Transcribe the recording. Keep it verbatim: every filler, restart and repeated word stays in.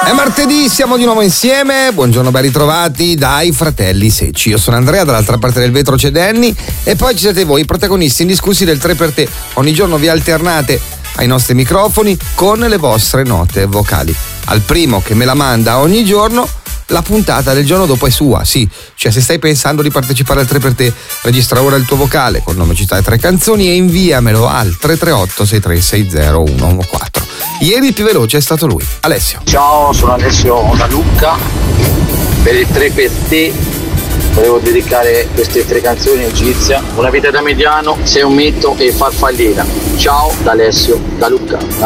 È martedì, siamo di nuovo insieme. Buongiorno, ben ritrovati dai fratelli Secci. Io sono Andrea, dall'altra parte del vetro c'è Danny e poi ci siete voi, i protagonisti indiscussi del tre per te. Ogni giorno vi alternate ai nostri microfoni con le vostre note vocali. Al primo che me la manda ogni giorno, la puntata del giorno dopo è sua, sì. Cioè, se stai pensando di partecipare al tre per te, registra ora il tuo vocale con nome, città e tre canzoni e inviamelo al tre tre otto sei tre sei zero uno uno quattro. Ieri il più veloce è stato lui, Alessio. Ciao, sono Alessio da Lucca. Per il tre per te volevo dedicare queste tre canzoni a Gizia. Una vita da mediano, Sei un mito e Farfallina. Ciao da Alessio da Lucca.